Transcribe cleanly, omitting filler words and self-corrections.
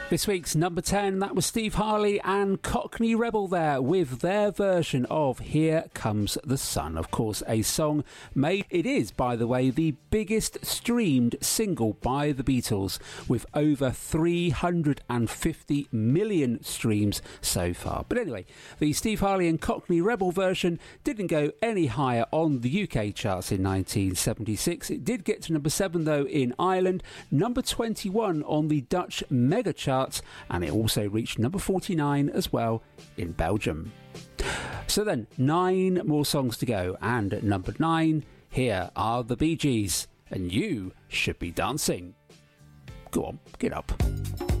This week's number 10, that was Steve Harley and Cockney Rebel there with their version of Here Comes the Sun. Of course, a song made. It is, by the way, the biggest streamed single by the Beatles with over 350 million streams so far. But anyway, the Steve Harley and Cockney Rebel version didn't go any higher on the UK charts in 1976. It did get to number 7 though in Ireland, number 21 on the Dutch mega charts, and it also reached number 49 as well in Belgium. So then, 9 more songs to go, and at number 9, here are the Bee Gees, and You Should Be Dancing. Go on, get up.